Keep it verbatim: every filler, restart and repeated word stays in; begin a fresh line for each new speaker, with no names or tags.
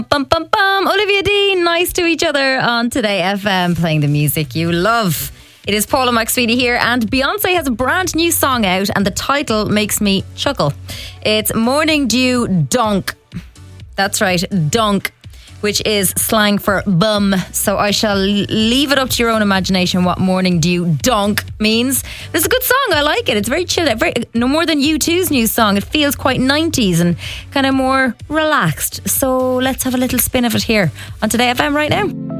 Bum, bum, bum. Olivia Dean, Nice to Each Other on Today F M, playing the music you love. It is Paula McSweeney here, and Beyonce has a brand new song out, and the title makes me chuckle. It's Morning Dew Dunk. That's right, dunk, which is slang for bum. So I shall leave it up to your own imagination what Morning Dew Dunk means. It's a good song. I like it. It's very chill. Very, no more than U two's new song. It feels quite nineties and kind of more relaxed. So let's have a little spin of it here on Today F M right now.